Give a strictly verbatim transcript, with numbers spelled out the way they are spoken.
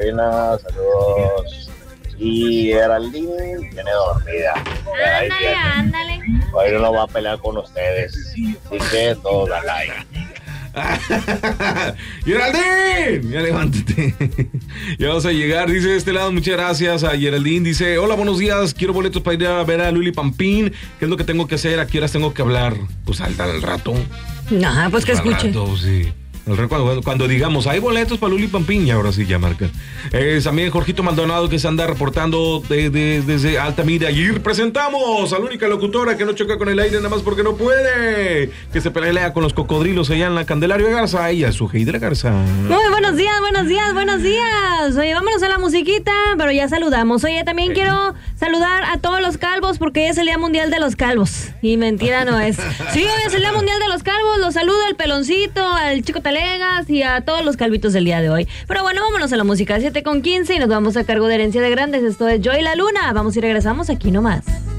saludos. Y Geraldine viene dormida. Ándale, ándale. Hoy no va a pelear con ustedes. Así que todo da like. Geraldine, ya levántate. Ya vamos a llegar, dice de este lado, muchas gracias a Geraldine. Dice, hola, buenos días, quiero boletos para ir a ver a Luli Pampín. ¿Qué es lo que tengo que hacer? ¿A qué horas tengo que hablar? Pues al, al rato. Ajá, pues que al escuche. Rato, sí. Cuando, cuando digamos, hay boletos para Luli Pampín, y ahora sí ya marca. Eh, también Jorgito Maldonado, que se anda reportando de, de, desde Altamira. Y presentamos a la única locutora que no choca con el aire nada más porque no puede, que se pelea con los cocodrilos allá en la Candelario de Garza. Ella es su Heidra Garza. Muy buenos días, buenos días, buenos días. Oye, vámonos a la musiquita, pero ya saludamos. Oye, también sí. quiero saludar a todos los calvos porque hoy es el Día Mundial de los Calvos. Y mentira no es. Sí, hoy es el Día Mundial de los Calvos. Los saludo al Peloncito, al Chico Talegas y a todos los calvitos del día de hoy. Pero bueno, vámonos a la música, siete con quince, y nos vamos a cargo de Herencia de Grandes. Esto es Yo y la Luna. Vamos y regresamos aquí nomás.